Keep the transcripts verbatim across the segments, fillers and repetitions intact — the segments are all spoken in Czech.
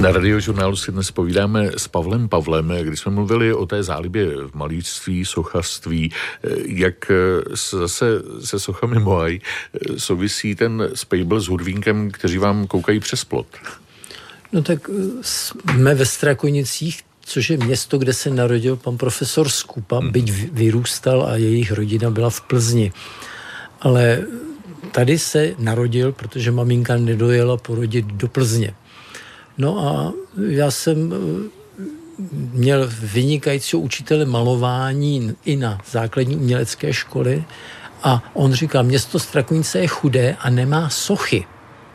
Na Radiožurnálu si dnes povídáme s Pavlem Pavlem, když jsme mluvili o té zálibě v malířství, sochařství, jak zase se sochami Moai souvisí ten spejbl s hudvínkem, kteří vám koukají přes plot. No tak jsme ve Strakonicích, což je město, kde se narodil pan profesor Skupa, hmm. byť vyrůstal a jejich rodina byla v Plzni. Ale tady se narodil, protože maminka nedojela porodit do Plzně. No a já jsem měl vynikajícího učitele malování i na základní umělecké školy a on říkal, město Strakonice je chudé a nemá sochy.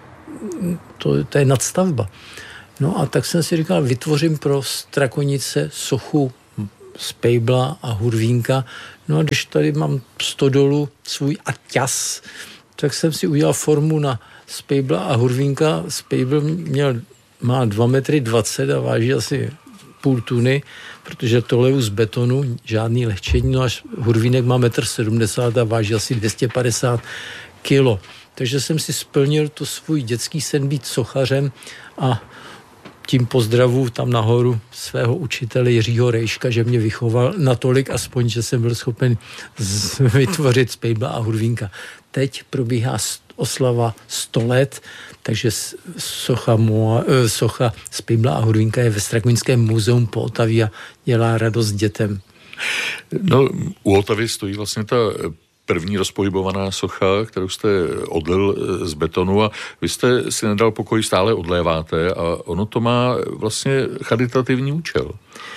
To, to je nadstavba. No a tak jsem si říkal, vytvořím pro Strakonice sochu Spejbla a Hurvínka. No a když tady mám stodolu svůj aťas, tak jsem si udělal formu na Spejbla a Hurvínka. Spejbl měl, má dva metry dvacet a váží asi půl tuny, protože to leju z betonu, žádný lehčení, no až Hurvínek má metr sedmdesát a váží asi dvě stě padesát kilo. Takže jsem si splnil to svůj dětský sen být sochařem a tím pozdravu tam nahoru svého učitele Jiřího Rejška, že mě vychoval natolik aspoň, že jsem byl schopen z- vytvořit Spejbla a Hurvínka. Teď probíhá oslava sto let, takže socha, Moa, socha Spejbla a Hurvínka je ve Strakonickém muzeum po Otavě a dělá radost dětem. No, u Otavy stojí vlastně ta první rozpohybovaná socha, kterou jste odlil z betonu a vy jste si nedal pokoj, stále odléváte a ono to má vlastně charitativní účel.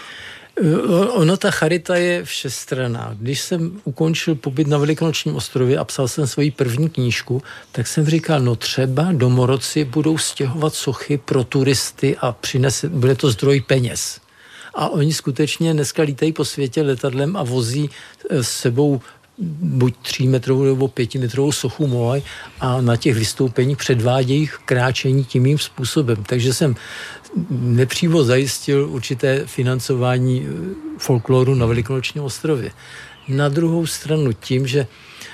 Ono, ta charita je všestranná. Když jsem ukončil pobyt na Velikonočním ostrově a psal jsem svoji první knížku, tak jsem říkal, no třeba domorodci budou stěhovat sochy pro turisty a přinese, bude to zdroj peněz. A oni skutečně dneska lítají po světě letadlem a vozí s sebou buď třímetrovou nebo pětimetrovou sochu Moai a na těch vystoupeních předvádějí kráčení tím mým způsobem. Takže jsem nepřímo zajistil určité financování folkloru na Velikonočním ostrově. Na druhou stranu tím, že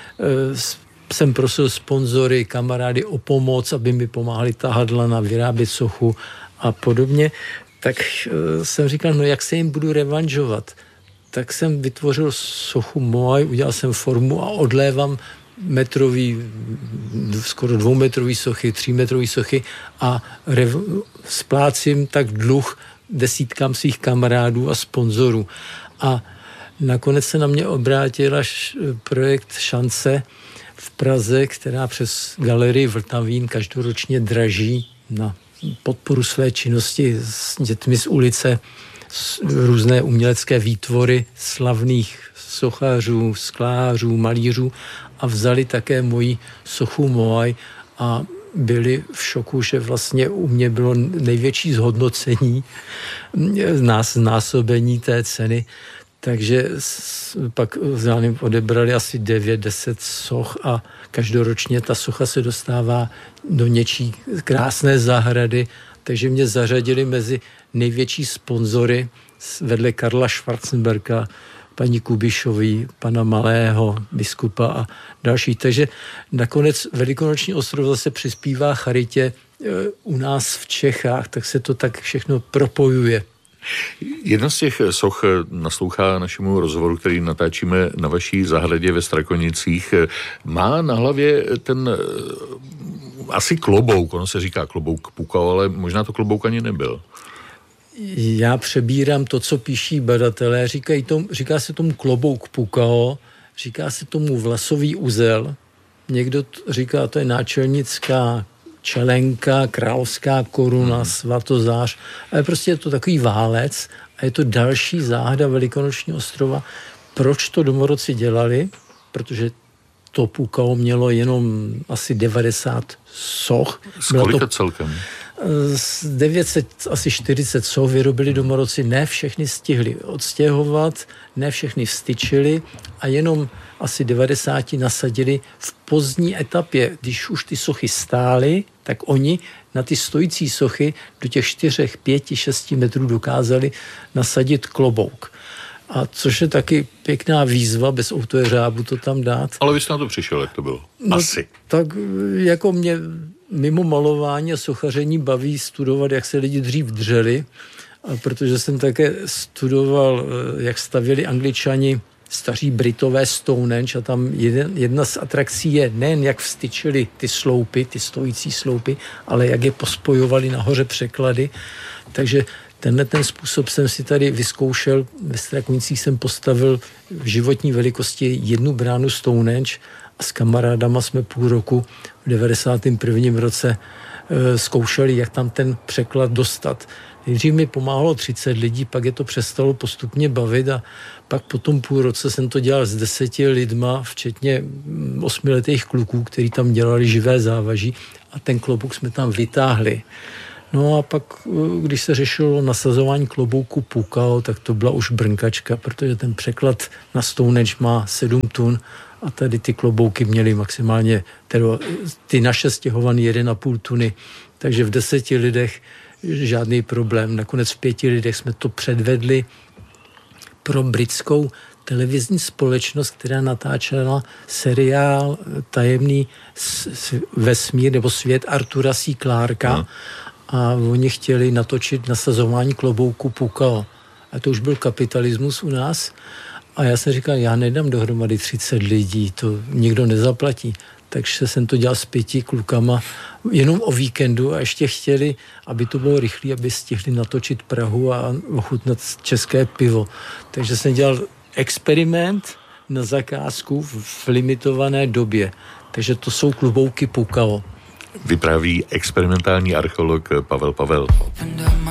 jsem prosil sponzory, kamarády o pomoc, aby mi pomáhali tahat lana, vyrábět sochu a podobně, tak jsem říkal, no jak se jim budu revanžovat. Tak jsem vytvořil sochu Moai, udělal jsem formu a odlévám metrový, skoro dvoumetrový sochy, třímetrový sochy a rev, splácím tak dluh desítkám svých kamarádů a sponzorů. A nakonec se na mě obrátil až projekt Šance v Praze, která přes galerii Vltavín každoročně draží na podporu své činnosti s dětmi z ulice různé umělecké výtvory slavných sochařů, sklářů, malířů a vzali také moji sochu Moai a byli v šoku, že vlastně u mě bylo největší zhodnocení násobení té ceny. Takže pak odebrali asi devět deset soch a každoročně ta socha se dostává do něčí krásné zahrady, takže mě zařadili mezi největší sponzory vedle Karla Schwarzenberga, paní Kubišový, pana Malého, biskupa a další. Takže nakonec Velikonoční ostrov zase přispívá charitě u nás v Čechách, tak se to tak všechno propojuje. Jedna z těch soch naslouchá našemu rozhovoru, který natáčíme na vaší zahradě ve Strakonicích. Má na hlavě ten asi klobouk, ono se říká klobouk Pukao, ale možná to klobouk ani nebyl. Já přebírám to, co píší badatelé. Říkají tomu, říká se tomu klobouk Pukao, říká se tomu vlasový uzel. Někdo říká, to je náčelnická čelenka, královská koruna, hmm. svatozář. Ale prostě je to takový válec a je to další záhada Velikonočního ostrova. Proč to domorodci dělali? Protože to Pukao mělo jenom asi devadesát soch. Z kolika to celkem? Z devět set, asi čtyřicet soch vyrobili domorodci. Ne všechny stihli odstěhovat, ne všechny vstyčili a jenom asi devadesát nasadili v pozdní etapě. Když už ty sochy stály, tak oni na ty stojící sochy do těch čtyřech, pěti, šesti metrů dokázali nasadit klobouk. A což je taky pěkná výzva, bez autojeřábu to tam dát. Ale vy jste na to přišel, jak to bylo? No, Asi. Tak jako mě mimo malování a sochaření baví studovat, jak se lidi dřív dřeli, a protože jsem také studoval, jak stavěli Angličani staří Britové Stonehenge a tam jeden, jedna z atrakcí je nejen jak vstyčili ty sloupy, ty stojící sloupy, ale jak je pospojovali nahoře překlady. Takže tenhle ten způsob jsem si tady vyzkoušel. Ve Strakonicích jsem postavil v životní velikosti jednu bránu Stonehenge a s kamarádama jsme půl roku v devadesátém prvním roce e, zkoušeli, jak tam ten překlad dostat. Nejdřív mi pomáhalo třicet lidí, pak je to přestalo postupně bavit a pak po tom půl roce jsem to dělal s deseti lidma, včetně osmiletých kluků, kteří tam dělali živé závaží a ten klobouk jsme tam vytáhli. No a pak, když se řešilo nasazování klobouku Pukao, tak to byla už brnkačka, protože ten překlad na Stonehenge má sedm tun a tady ty klobouky měly maximálně, tedy ty naše stěhované jedna celá pět tuny, takže v deseti lidech žádný problém. Nakonec v pěti lidech jsme to předvedli pro britskou televizní společnost, která natáčela seriál Tajemný vesmír nebo svět Artura C. Clarka. Hmm. A oni chtěli natočit nasazování klobouku Pukao. A to už byl kapitalismus u nás. A já jsem říkal, já nedám dohromady třicet lidí, to nikdo nezaplatí. Takže jsem to dělal s pěti klukama jenom o víkendu a ještě chtěli, aby to bylo rychlé, aby stihli natočit Prahu a ochutnat české pivo. Takže jsem dělal experiment na zakázku v limitované době. Takže to jsou klobouky Pukao. Vypráví experimentální archeolog Pavel Pavel.